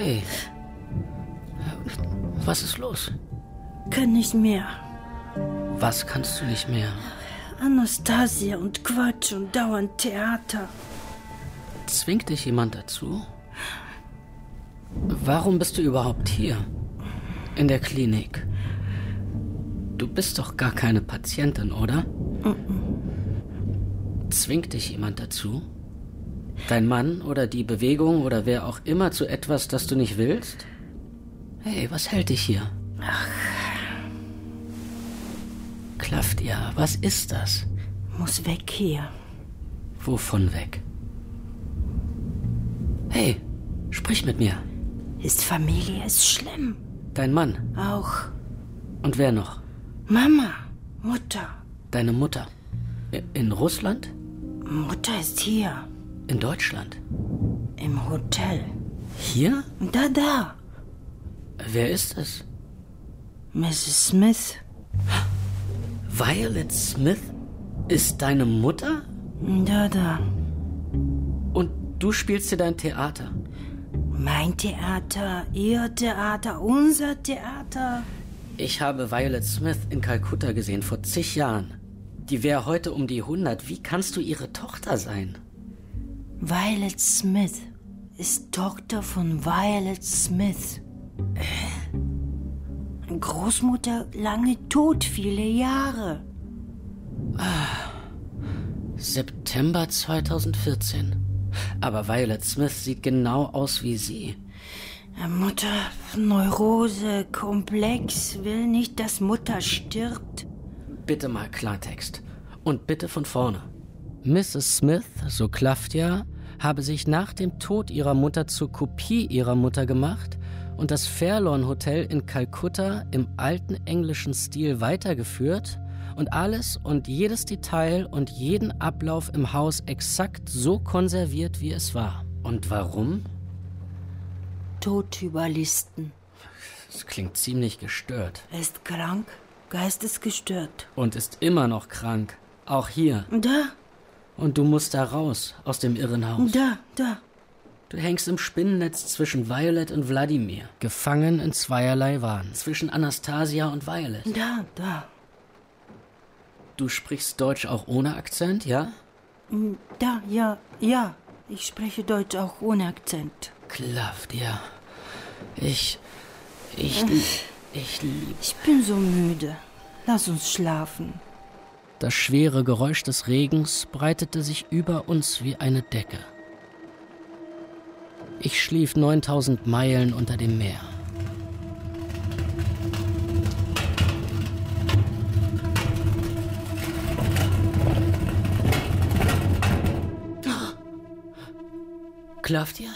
Hey, was ist los? Kann nicht mehr. Was kannst du nicht mehr? Anastasia und Quatsch und dauernd Theater. Zwingt dich jemand dazu? Warum bist du überhaupt hier? In der Klinik? Du bist doch gar keine Patientin, oder? Zwingt dich jemand dazu? Dein Mann oder die Bewegung oder wer auch immer zu etwas, das du nicht willst? Hey, was hält dich hier? Ach. Claudia, was ist das? Muss weg hier. Wovon weg? Hey, sprich mit mir. Ist Familie ist schlimm. Dein Mann? Auch. Und wer noch? Mama, Mutter. Deine Mutter? In Russland? Mutter ist hier. In Deutschland? Im Hotel. Hier? Da. Wer ist es? Mrs. Smith. Violet Smith ist deine Mutter? Da. Und du spielst dir dein Theater? Mein Theater, Ihr Theater, unser Theater. Ich habe Violet Smith in Kalkutta gesehen, vor zig Jahren. Die wäre heute um die 100. Wie kannst du ihre Tochter sein? Violet Smith ist Tochter von Violet Smith. Großmutter lange tot, viele Jahre. September 2014. Aber Violet Smith sieht genau aus wie sie. Mutter, Neurose, komplex, will nicht, dass Mutter stirbt. Bitte mal Klartext. Und bitte von vorne. Mrs. Smith, so Claudia, habe sich nach dem Tod ihrer Mutter zur Kopie ihrer Mutter gemacht und das Fairlawn Hotel in Kalkutta im alten englischen Stil weitergeführt und alles und jedes Detail und jeden Ablauf im Haus exakt so konserviert, wie es war. Und warum? Tod überlisten. Das klingt ziemlich gestört. Er ist krank, geistesgestört. Und ist immer noch krank. Auch hier. Da. Und du musst da raus, aus dem Irrenhaus. Da. Du hängst im Spinnennetz zwischen Violet und Wladimir. Gefangen in zweierlei Wahn. Zwischen Anastasia und Violet. Da. Du sprichst Deutsch auch ohne Akzent, ja? Da, ja. Ich spreche Deutsch auch ohne Akzent. Claudia. Ich bin so müde. Lass uns schlafen. Das schwere Geräusch des Regens breitete sich über uns wie eine Decke. Ich schlief 9000 Meilen unter dem Meer. Claudia?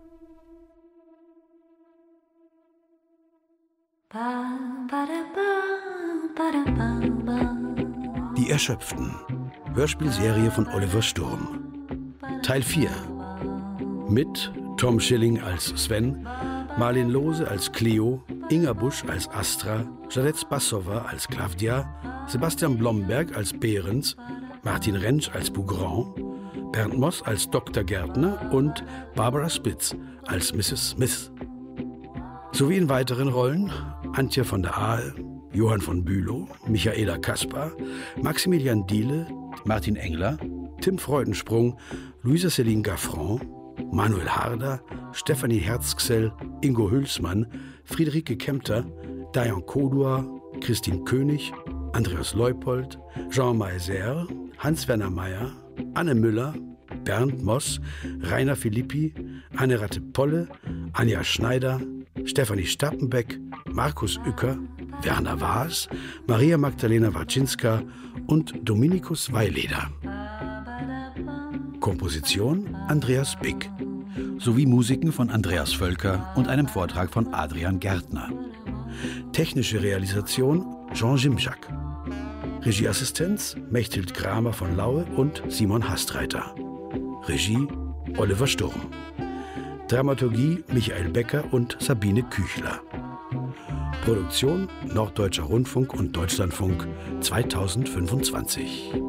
Die Erschöpften. Hörspielserie von Oliver Sturm. Teil 4. Mit Tom Schilling als Sven, Marlene Lohse als Cleo, Inga Busch als Astra, Janette Spassowa als Claudia, Sebastian Blomberg als Behrens, Martin Rentsch als Bougrand, Bernd Moss als Dr. Gärtner und Barbara Spitz als Mrs. Smith. Sowie in weiteren Rollen Antje von der Ahe, Johann von Bülow, Michaela Kaspar, Maximilian Diele, Martin Engler, Tim Freudensprung, Luisa Céline Gaffron, Manuel Harder, Stefanie Herzgsell, Ingo Hülsmann, Friederike Kempter, Diane Kodua, Christine König, Andreas Leupold, Jean Meiser, Hans-Werner Meyer, Anne Müller, Bernd Moss, Rainer Philippi, Anne-Ratte Polle, Anja Schneider, Stefanie Stappenbeck, Markus Uecker, Werner Waas, Maria Magdalena Warczynska und Dominikus Weileder. Komposition Andreas Bick. Sowie Musiken von Andreas Völker und einem Vortrag von Adrian Gärtner. Technische Realisation Jean Jimczak. Regieassistenz Mechthild Kramer von Laue und Simon Hastreiter. Regie Oliver Sturm. Dramaturgie Michael Becker und Sabine Küchler. Produktion Norddeutscher Rundfunk und Deutschlandfunk 2025.